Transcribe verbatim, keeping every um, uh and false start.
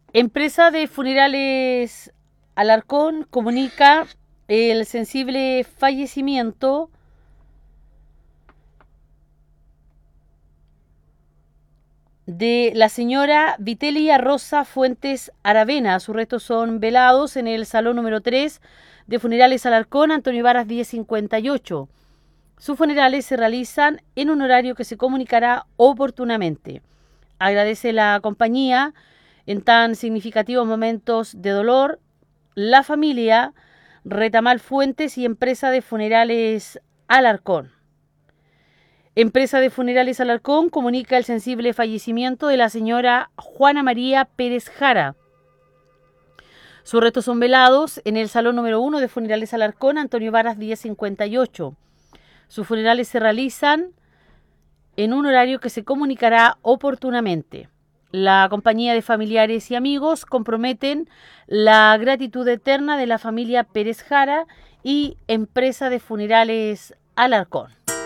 Empresa de Funerales Alarcón comunica el sensible fallecimiento de la señora Vitelia Rosa Fuentes Aravena. Sus restos son velados en el salón número tres de Funerales Alarcón, Antonio Varas diez cincuenta y ocho. Sus funerales se realizan en un horario que se comunicará oportunamente. Agradece la compañía en tan significativos momentos de dolor, la familia Retamal Fuentes y Empresa de Funerales Alarcón. Empresa de Funerales Alarcón comunica el sensible fallecimiento de la señora Juana María Pérez Jara. Sus restos son velados en el salón número uno de Funerales Alarcón, Antonio Varas diez cincuenta y ocho. Sus funerales se realizan en un horario que se comunicará oportunamente. La compañía de familiares y amigos comprometen la gratitud eterna de la familia Pérez Jara y Empresa de Funerales Alarcón.